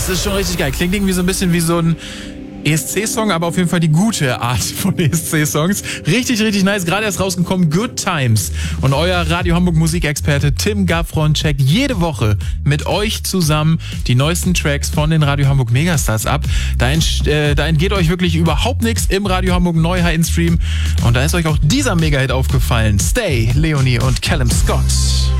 Das ist schon richtig geil. Klingt irgendwie so ein bisschen wie so ein ESC-Song, aber auf jeden Fall die gute Art von ESC-Songs. Richtig, richtig nice. Gerade erst rausgekommen, Good Times. Und euer Radio Hamburg Musikexperte Tim Gaffron checkt jede Woche mit euch zusammen die neuesten Tracks von den Radio Hamburg Megastars ab. Da entgeht euch wirklich überhaupt nichts im Radio Hamburg Neu-High-In-Stream. Und da ist euch auch dieser Mega-Hit aufgefallen. Stay, Leonie und Callum Scott.